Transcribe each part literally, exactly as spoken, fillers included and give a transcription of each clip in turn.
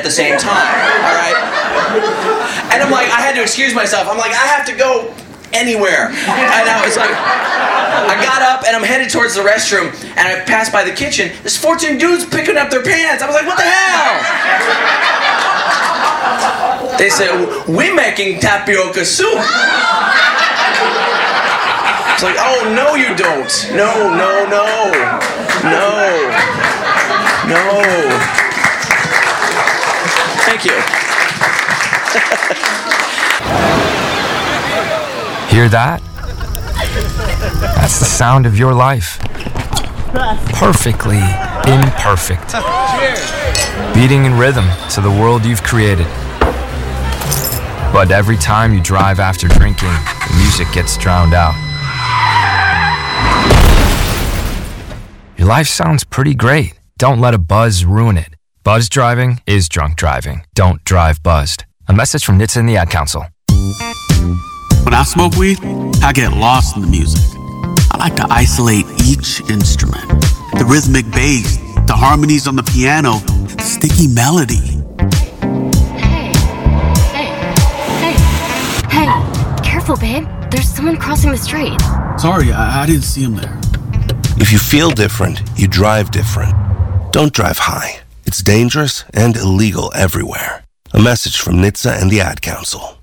at the same time, all right? And I'm like, I had to excuse myself. I'm like, I have to go anywhere. And I was like, I got up and I'm headed towards the restroom, and I passed by the kitchen. There's fourteen dudes picking up their pants. I was like, what the hell? They said, we're making tapioca soup. It's like, oh, no you don't. No, no, no. No. No. Thank you. Hear that? That's the sound of your life. Perfectly imperfect. Beating in rhythm to the world you've created. But every time you drive after drinking, the music gets drowned out. Your life sounds pretty great. Don't let a buzz ruin it. Buzz driving is drunk driving. Don't drive buzzed. A message from N H T S A and the Ad Council. When I smoke weed, I get lost in the music. I like to isolate each instrument. The rhythmic bass, the harmonies on the piano, the sticky melody. Hey, hey, hey, hey, careful, babe. There's someone crossing the street. Sorry, I, I didn't see him there. If you feel different, you drive different. Don't drive high. It's dangerous and illegal everywhere. A message from N H T S A and the Ad Council.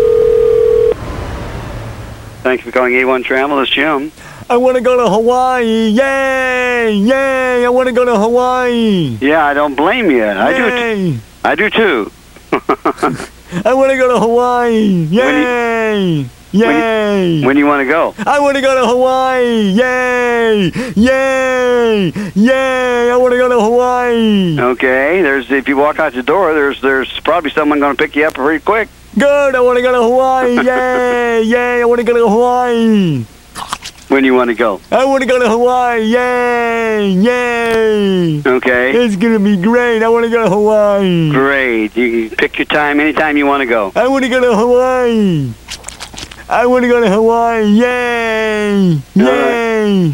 Thanks for calling A one Travel. It's Jim. I want to go to Hawaii. Yay! Yay! I want to go to Hawaii. Yeah, I don't blame you. I Yay. do. T- I do too. I want to go to Hawaii. Yay! Yay! When do you want to go? I want to go to Hawaii. Yay! Yay! Yay! I want to go to Hawaii. Okay. There's if you walk out the door, there's there's probably someone going to pick you up pretty quick. Good. I want to go to Hawaii. Yay! Yay! I want to go to Hawaii. When do you want to go? I want to go to Hawaii. Yay! Yay! Okay. It's going to be great. I want to go to Hawaii. Great. You can pick your time anytime you want to go. I want to go to Hawaii. I want to go to Hawaii. Yay! Yay!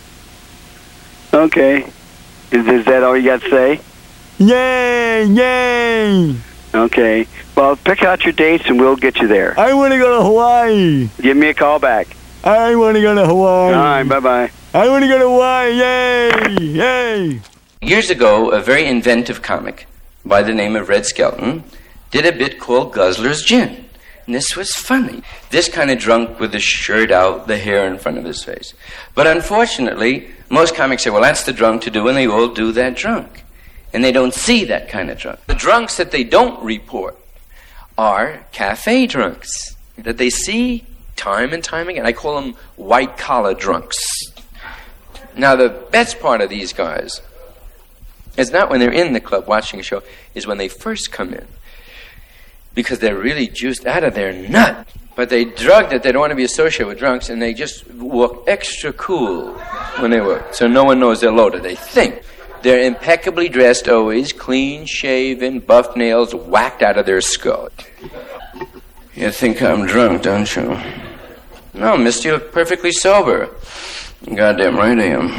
Okay. Is, is that all you got to say? Yay! Yay! Okay. Well, pick out your dates and we'll get you there. I want to go to Hawaii. Give me a call back. I want to go to Hawaii. All right, bye-bye. I want to go to Hawaii. Yay! Yay! Years ago, a very inventive comic by the name of Red Skelton did a bit called Guzzler's Gin. And this was funny. This kind of drunk with the shirt out, the hair in front of his face. But unfortunately, most comics say, well, that's the drunk to do, and they all do that drunk. And they don't see that kind of drunk. The drunks that they don't report are cafe drunks that they see time and time again. I call them white-collar drunks. Now, the best part of these guys is not when they're in the club watching a show, is when they first come in. Because they're really juiced out of their nut. But they drugged that they don't want to be associated with drunks, and they just walk extra cool when they work. So no one knows they're loaded. They think. They're impeccably dressed always, clean shaven, buff nails, whacked out of their skull. You think I'm drunk, don't you? No, mister, you look perfectly sober. Goddamn right I am.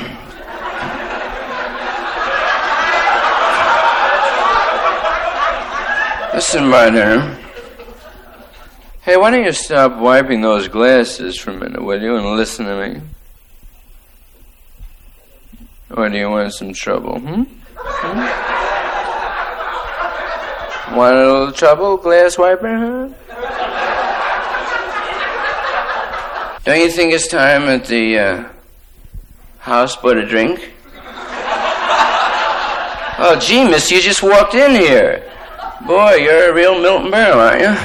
Listen, partner. Hey, why don't you stop wiping those glasses for a minute, will you, and listen to me? Or do you want some trouble, hmm? hmm? Want a little trouble, glass wiper, huh? Don't you think it's time at the uh, house bought a drink? Oh, gee, miss, you just walked in here. Boy, you're a real Milton Berle, aren't you?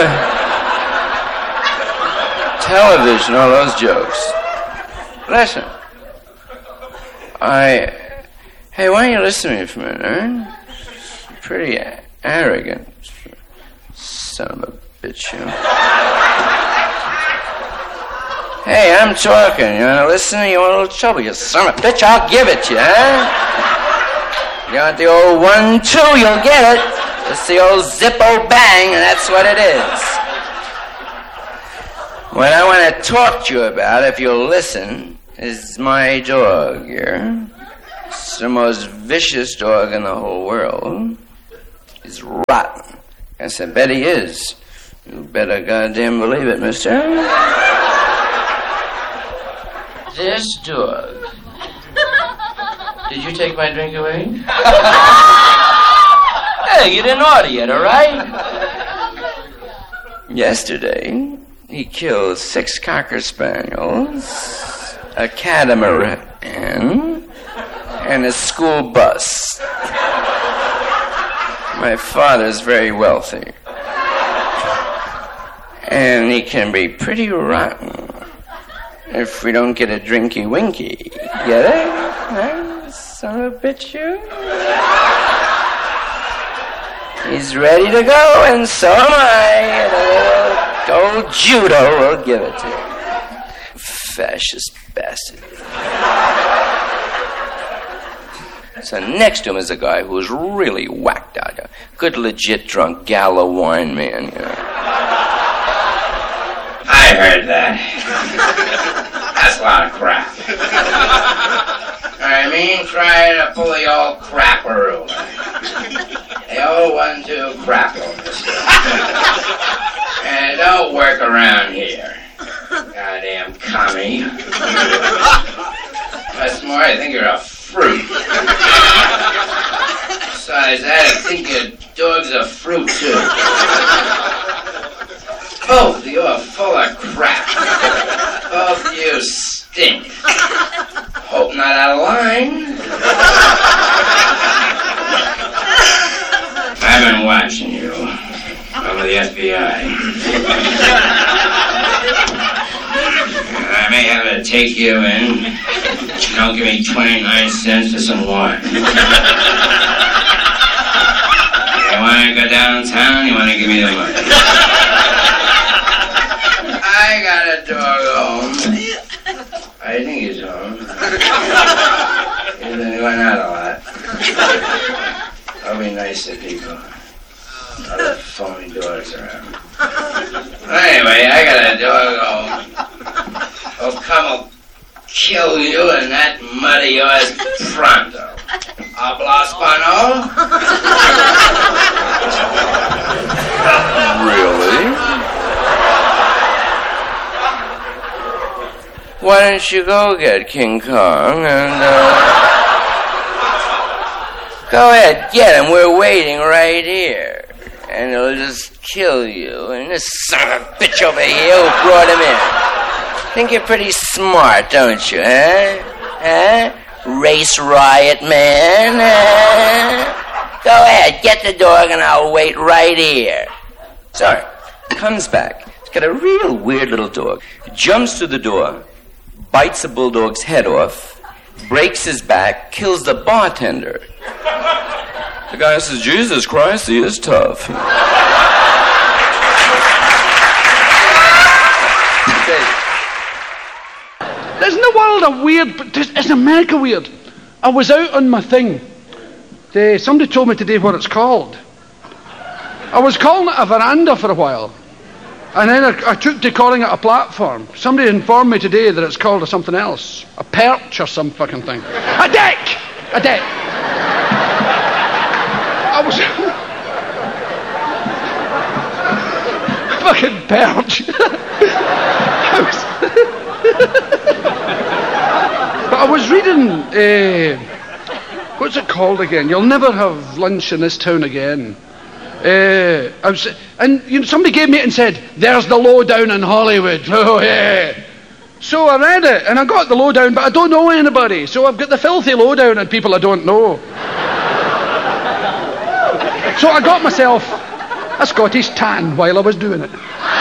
Television, all those jokes. Listen. I... Hey, why don't you listen to me for a minute, huh? Pretty arrogant. Son of a bitch, you know. Hey, I'm talking. You want to listen? You want a little trouble? You son of a bitch, I'll give it to you, huh? You want the old one, two, you'll get it. It's the old Zippo bang, and that's what it is. What I want to talk to you about, if you'll listen, is my dog here. It's the most vicious dog in the whole world. He's rotten. I said, bet he is. You better goddamn believe it, mister. This dog. Did you take my drink away? Hey, you didn't order yet, all right? Yesterday, he killed six Cocker Spaniels, a catamaran, and a school bus. My father's very wealthy. And he can be pretty rotten if we don't get a drinky winky. Get it? Huh? Son of a bitch, you? He's ready to go, and so am I. And a little old judo will give it to him. Fascist bastard. So next to him is a guy who's really whacked out. A good, legit drunk gala wine man, you know. I heard that. That's a lot of crap. I mean, try to pull the old crapperoo. The old one-two crapper, mister. And it don't work around here. Goddamn commie. What's more, I think you're a fruit. Besides that, I think your dog's a fruit, too. Both of you are full of crap. Both of you stink. Hope not out of line. I've been watching you. I'm with the F B I. And I may have to take you in. Don't give me twenty-nine cents for some wine. You want to go downtown? You want to give me the money? I got a dog home. I think he's home. He's been going out a lot. I'll be nice to people. Other phony dogs around. Anyway, I got a dog home. He'll come and kill you in that mud of yours pronto. Habla Spano? Really? Why don't you go get King Kong and, uh... go ahead, get him. We're waiting right here. And he'll just kill you. And this son of a bitch over here who brought him in. Think you're pretty smart, don't you, huh? Huh? Race riot man, huh? Go ahead, get the dog and I'll wait right here. Sorry. Comes back. He's got a real weird little dog. Jumps through the door, bites the bulldog's head off, breaks his back, kills the bartender. The guy says, Jesus Christ, he is tough. Isn't the world a weird, but isn't America weird? I was out on my thing. They, somebody told me today what it's called. I was calling it a veranda for a while. And then I, I took to calling it a platform. Somebody informed me today that it's called a something else. A perch or some fucking thing. A deck! A deck! I was... fucking perch. I was... But I was reading, uh, what's it called again? You'll never have lunch in this town again. Uh, I was, and you know, somebody gave me it and said, there's the lowdown in Hollywood. Oh, yeah. So I read it, and I got the lowdown, but I don't know anybody. So I've got the filthy lowdown on people I don't know. So I got myself a Scottish tan while I was doing it.